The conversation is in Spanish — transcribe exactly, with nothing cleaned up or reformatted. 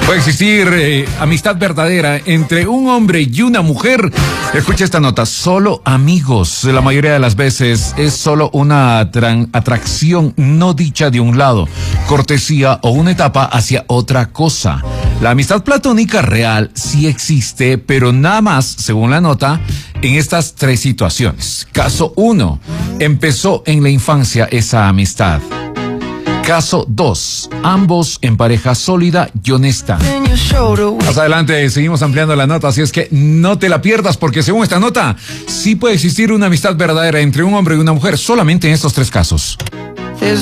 Puede existir eh, amistad verdadera entre un hombre y una mujer. Escucha esta nota, solo amigos. La mayoría de las veces es solo una atra- atracción no dicha de un lado, cortesía o una etapa hacia otra cosa. La amistad platónica real sí existe, pero nada más, según la nota, en estas tres situaciones. Caso uno, empezó en la infancia esa amistad. Caso dos, ambos en pareja sólida y honesta. Más adelante seguimos ampliando la nota, así es que no te la pierdas, porque según esta nota, sí puede existir una amistad verdadera entre un hombre y una mujer solamente en estos tres casos.